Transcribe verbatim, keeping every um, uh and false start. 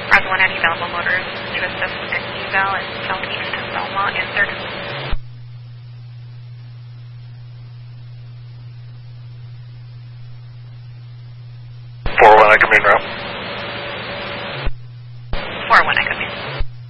Bravo one, any available motors to assist in eval at Southeast Belmont answered. four one, I come in route. four one, I come in.